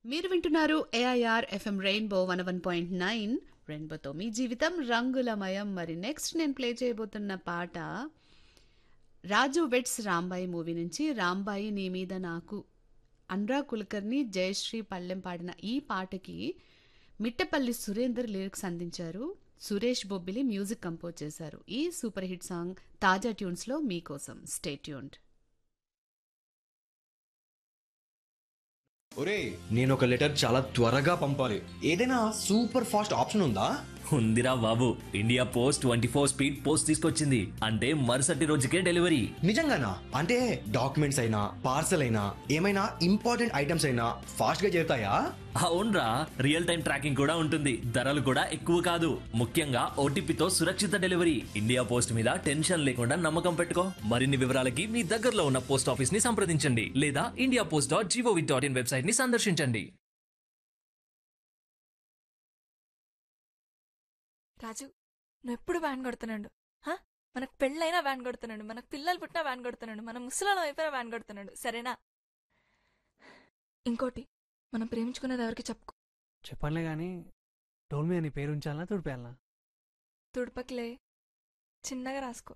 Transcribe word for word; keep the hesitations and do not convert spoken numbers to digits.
మీరు వింటున్నారు AIR FM rainbow one one point nine. రెయిన్బోతో మీ జీవితం రంగులమయం. మరి నెక్స్ట్ నేను ప్లే చేయబోతున్న పాట రాజు వెట్స్ రాంబాయి మూవీ నుంచి రాంబాయి నీ మీద నాకు. అనురా కులకర్ణి జయశ్రీ పల్లెం పాడిన ఈ పాటకి మిట్టపల్లి సురేందర్ లిరిక్స్ అందించారు. సురేష్ బొబ్బిలి మ్యూజిక్ కంపోజ్ చేశారు. ఈ సూపర్ హిట్ సాంగ్ తాజా ట్యూన్స్లో మీకోసం. Stay tuned. ఒరే నేను ఒక లెటర్ చాలా త్వరగా పంపాలి. ఏదైనా సూపర్ ఫాస్ట్ ఆప్షన్ ఉందా? ఉందిరా బాబు, India post twenty four speed post తీసుకొచ్చింది. అంటే మరుసటి రోజుకే డెలివరీ. నిజంగానా? అంటే డాక్యుమెంట్స్ అయినా పార్సల్ అయినా ఏమైనా ఇంపార్టెంట్ ఐటమ్స్ అయినా ఫాస్ట్ గా చేరుతాయా? అవునరా, రియల్ టైం ట్రాకింగ్ కూడా ఉంటుంది. ధరలు కూడా ఎక్కువ కాదు. ముఖ్యంగా ఓటీపీతో సురక్షిత డెలివరీ. ఇండియా పోస్ట్ మీద టెన్షన్ లేకుండా నమ్మకం పెట్టుకో. మరిన్ని వివరాలకి మీ దగ్గరలో ఉన్న పోస్ట్ ఆఫీస్ ని సంప్రదించండి లేదా India post dot GOV dot in website ని సందర్శించండి. రాజు, నువ్వు ఎప్పుడు వ్యాన్ కొడుతున్నాడు? మనకు పెళ్ళైనా వ్యాన్ కొడుతున్నాడు, మనకు పిల్లలు పుట్టినా వ్యాన్ కొడుతున్నాడు, మన ముసలాలం అయిపోయినా వ్యాన్ కొడుతున్నాడు. సరేనా? ఇంకోటి, మనం ప్రేమించుకునేది ఎవరికి చెప్పుకో. చెప్పనులే గాని డోల్మీ అని పేరు ఉంచాలనా తుడిపేయాలనా? తుడుపకిలే, చిన్నగా రాసుకో.